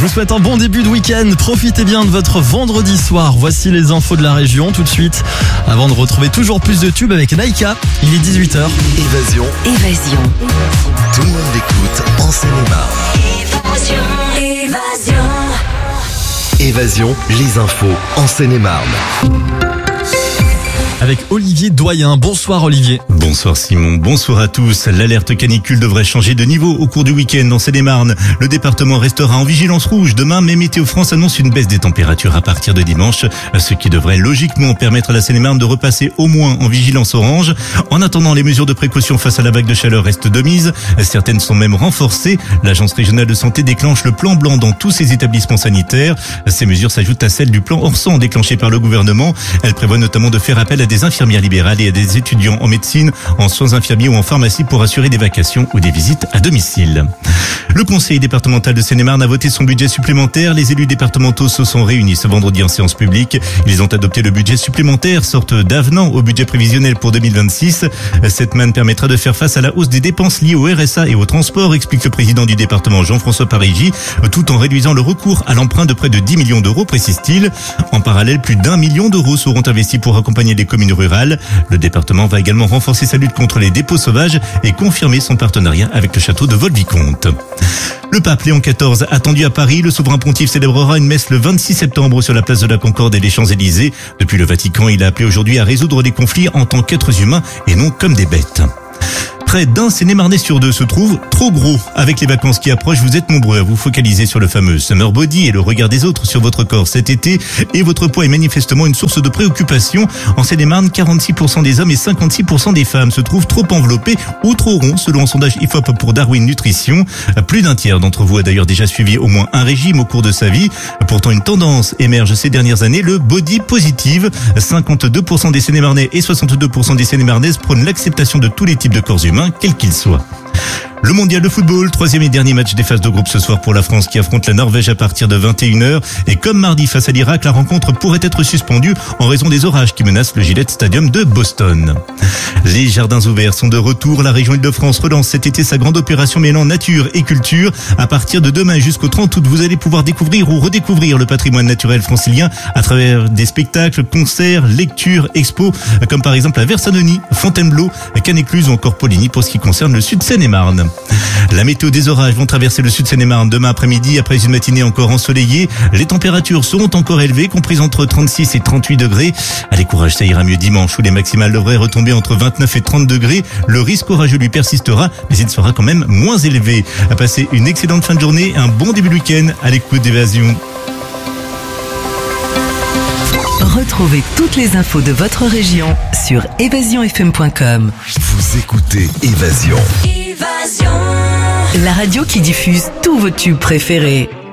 vous souhaite un bon début de week-end. Profitez bien de votre vendredi soir. Voici les infos de la région tout de suite. Avant de retrouver toujours plus de tubes avec Naïka, il est 18h. Évasion. Tout le monde écoute en Seine-et-Marne. Évasion, les infos en Seine-et-Marne. Avec Olivier Doyen. Bonsoir Olivier. Bonsoir Simon, bonsoir à tous. L'alerte canicule devrait changer de niveau au cours du week-end en Seine-et-Marne. Le département restera en vigilance rouge demain, mais Météo France annonce une baisse des températures à partir de dimanche, ce qui devrait logiquement permettre à la Seine-et-Marne de repasser au moins en vigilance orange. En attendant, les mesures de précaution face à la vague de chaleur restent de mise. Certaines sont même renforcées. L'Agence régionale de santé déclenche le plan blanc dans tous ses établissements sanitaires. Ces mesures s'ajoutent à celles du plan Orsan déclenché par le gouvernement. Elle prévoit notamment de faire appel à des infirmières libérales et à des étudiants en médecine, en soins infirmiers ou en pharmacie pour assurer des vacations ou des visites à domicile. Le conseil départemental de Seine-et-Marne a voté son budget supplémentaire. Les élus départementaux se sont réunis ce vendredi en séance publique. Ils ont adopté le budget supplémentaire, sorte d'avenant au budget prévisionnel pour 2026. Cette manne permettra de faire face à la hausse des dépenses liées au RSA et au transport, explique le président du département Jean-François Parigi, tout en réduisant le recours à l'emprunt de près de 10 millions d'euros, précise-t-il. En parallèle, plus d'1 million d'euros seront investis pour accompagner les communes rurales. Le département va également renforcer sa lutte contre les dépôts sauvages et confirmer son partenariat avec le château de Volvicomte. Le pape Léon XIV attendu à Paris, le souverain pontife célébrera une messe le 26 septembre sur la place de la Concorde et les Champs-Élysées. Depuis le Vatican, il a appelé aujourd'hui à résoudre les conflits en tant qu'êtres humains et non comme des bêtes. Près d'un Seine-et-Marnais sur deux se trouve trop gros. Avec les vacances qui approchent, vous êtes nombreux à vous focaliser sur le fameux summer body et le regard des autres sur votre corps cet été. Et votre poids est manifestement une source de préoccupation. En Seine-et-Marne, 46% des hommes et 56% des femmes se trouvent trop enveloppés ou trop ronds, selon un sondage IFOP pour Darwin Nutrition. Plus d'un tiers d'entre vous a d'ailleurs déjà suivi au moins un régime au cours de sa vie. Pourtant, une tendance émerge ces dernières années, le body positive. 52% des Seine-et-Marnais et 62% des Seine-et-Marnaises prônent l'acceptation de tous les types de corps humains, quel qu'il soit. Le mondial de football, troisième et dernier match des phases de groupe ce soir pour la France qui affronte la Norvège à partir de 21h. Et comme mardi face à l'Irak, la rencontre pourrait être suspendue en raison des orages qui menacent le Gillette Stadium de Boston. Les jardins ouverts sont de retour. La région Île-de-France relance cet été sa grande opération mêlant nature et culture. À partir de demain jusqu'au 30 août, vous allez pouvoir découvrir ou redécouvrir le patrimoine naturel francilien à travers des spectacles, concerts, lectures, expos, comme par exemple à Versailles, Fontainebleau, Canécluse ou encore Poligny pour ce qui concerne le sud Seine-et-Marne. La météo des orages vont traverser le sud Seine-et-Marne demain après-midi après une matinée encore ensoleillée. Les températures seront encore élevées, comprises entre 36 et 38 degrés. Allez courage, ça ira mieux dimanche où les maximales devraient retomber entre 29 et 30 degrés. Le risque orageux lui persistera, mais il sera quand même moins élevé. À passer une excellente fin de journée, un bon début de week-end à l'écoute d'Évasion. Retrouvez toutes les infos de votre région sur évasionfm.com. Vous écoutez Évasion. La radio qui diffuse tous vos tubes préférés.